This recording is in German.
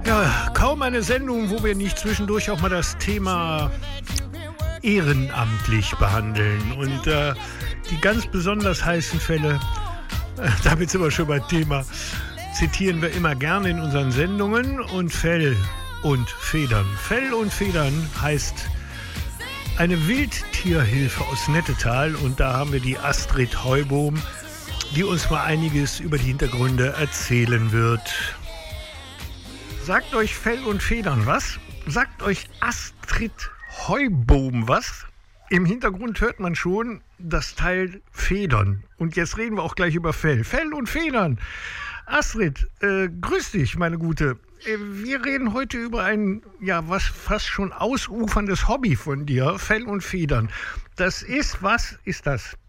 Ja, kaum eine Sendung, wo wir nicht zwischendurch auch mal das Thema ehrenamtlich behandeln. Und die ganz besonders heißen Fälle, damit sind wir schon beim Thema, zitieren wir immer gerne in unseren Sendungen. Und Fell und Federn. Fell und Federn heißt eine Wildtierhilfe aus Nettetal. Und da haben wir die Astrid Heubohm, die uns mal einiges über die Hintergründe erzählen wird. Sagt euch Fell und Federn was? Sagt euch Astrid Heubohm was? Im Hintergrund hört man schon das Teil Federn. Und jetzt reden wir auch gleich über Fell. Fell und Federn. Astrid, grüß dich, meine Gute. Wir reden heute über ein, was fast schon ausuferndes Hobby von dir, Fell und Federn. Was ist das?